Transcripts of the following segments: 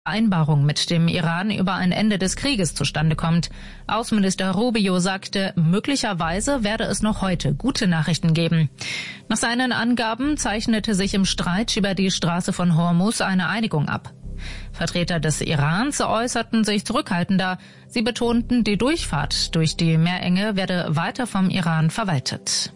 Vereinbarung mit dem Iran über ein Ende des Krieges zustande kommt. Außenminister Rubio sagte, möglicherweise werde es noch heute gute Nachrichten geben. Nach seinen Angaben zeichnete sich im Streit über die Straße von Hormuz eine Einigung ab. Vertreter des Irans äußerten sich zurückhaltender. Sie betonten, die Durchfahrt durch die Meerenge werde weiter vom Iran verwaltet.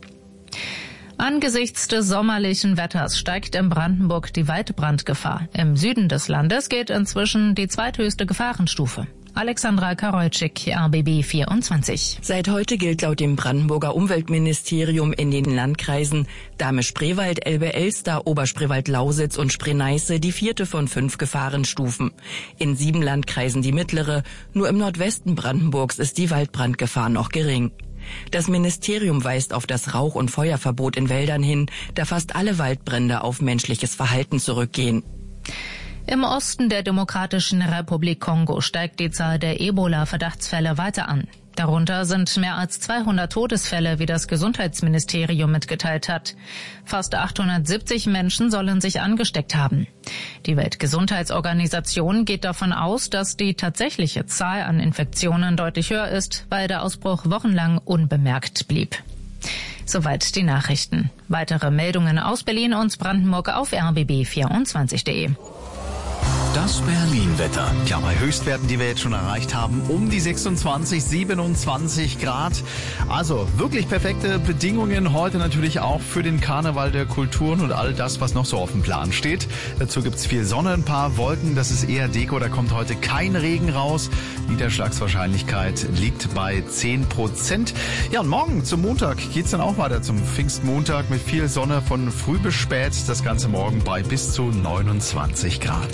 Angesichts des sommerlichen Wetters steigt in Brandenburg die Waldbrandgefahr. Im Süden des Landes gilt inzwischen die zweithöchste Gefahrenstufe. Alexandra Karolczyk, RBB 24. Seit heute gilt laut dem Brandenburger Umweltministerium in den Landkreisen Dahme-Spreewald, Elbe-Elster, Oberspreewald-Lausitz und Spree-Neiße die 4. von 5 Gefahrenstufen. In 7 Landkreisen die mittlere, nur im Nordwesten Brandenburgs ist die Waldbrandgefahr noch gering. Das Ministerium weist auf das Rauch- und Feuerverbot in Wäldern hin, da fast alle Waldbrände auf menschliches Verhalten zurückgehen. Im Osten der Demokratischen Republik Kongo steigt die Zahl der Ebola-Verdachtsfälle weiter an. Darunter sind mehr als 200 Todesfälle, wie das Gesundheitsministerium mitgeteilt hat. Fast 870 Menschen sollen sich angesteckt haben. Die Weltgesundheitsorganisation geht davon aus, dass die tatsächliche Zahl an Infektionen deutlich höher ist, weil der Ausbruch wochenlang unbemerkt blieb. Soweit die Nachrichten. Weitere Meldungen aus Berlin und Brandenburg auf rbb24.de. Das Berlin-Wetter. Ja, bei Höchstwerten, die wir jetzt schon erreicht haben, um die 26, 27 Grad. Also wirklich perfekte Bedingungen heute natürlich auch für den Karneval der Kulturen und all das, was noch so auf dem Plan steht. Dazu gibt's viel Sonne, ein paar Wolken, das ist eher Deko, da kommt heute kein Regen raus. Niederschlagswahrscheinlichkeit liegt bei 10%. Ja, und morgen zum Montag geht's dann auch weiter zum Pfingstmontag mit viel Sonne von früh bis spät. Das Ganze morgen bei bis zu 29 Grad.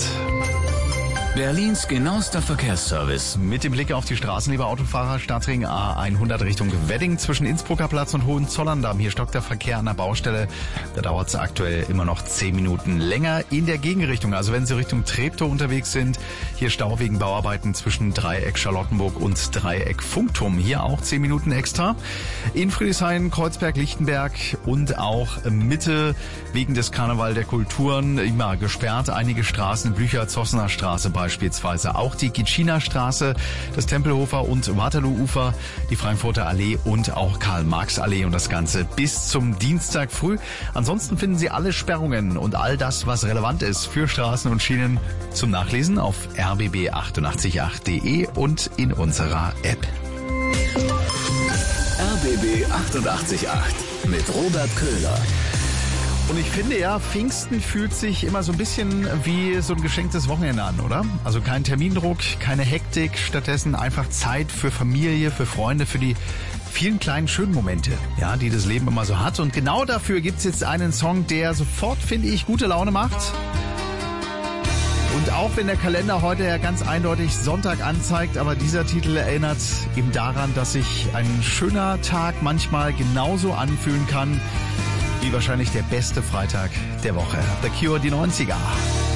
Berlins genauester Verkehrsservice. Mit dem Blick auf die Straßen, lieber Autofahrer, Stadtring A100 Richtung Wedding zwischen Innsbrucker Platz und Hohenzollern-Damm. Hier stockt der Verkehr an der Baustelle. Da dauert es aktuell immer noch 10 Minuten länger in der Gegenrichtung. Also wenn Sie Richtung Treptow unterwegs sind, hier Stau wegen Bauarbeiten zwischen Dreieck Charlottenburg und Dreieck Funkturm. Hier auch 10 Minuten extra. In Friedrichshain, Kreuzberg, Lichtenberg und auch Mitte wegen des Karneval der Kulturen immer gesperrt. Einige Straßen, Blücher, Zossener Straße beispielsweise, auch die Gitschiner Straße, das Tempelhofer und Waterloo-Ufer, die Frankfurter Allee und auch Karl-Marx-Allee und das Ganze bis zum Dienstag früh. Ansonsten finden Sie alle Sperrungen und all das, was relevant ist für Straßen und Schienen zum Nachlesen auf rbb888.de und in unserer App. RBB 888 mit Robert Köhler. Und ich finde ja, Pfingsten fühlt sich immer so ein bisschen wie so ein geschenktes Wochenende an, oder? Also kein Termindruck, keine Hektik, stattdessen einfach Zeit für Familie, für Freunde, für die vielen kleinen schönen Momente, ja, die das Leben immer so hat. Und genau dafür gibt's jetzt einen Song, der sofort, finde ich, gute Laune macht. Und auch wenn der Kalender heute ja ganz eindeutig Sonntag anzeigt, aber dieser Titel erinnert eben daran, dass sich ein schöner Tag manchmal genauso anfühlen kann wie wahrscheinlich der beste Freitag der Woche. The Cure, die 90er.